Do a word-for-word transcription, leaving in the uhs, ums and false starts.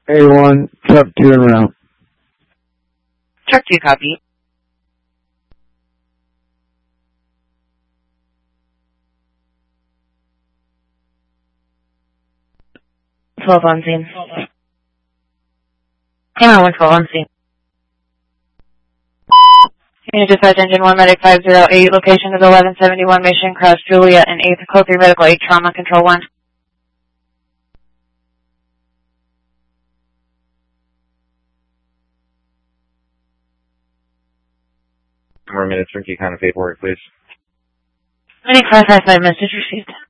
A one, truck two en route. Truck two, copy. twelve on scene. Hang on, one twelve on scene. Unit Dispatch Engine one Medic five zero eight, location is eleven seventy-one Mission Cross, Julia, and eighth, Code three Medical eight, Trauma Control one. More minutes, Ricky, kind of paperwork, please. Medic five five five, message received.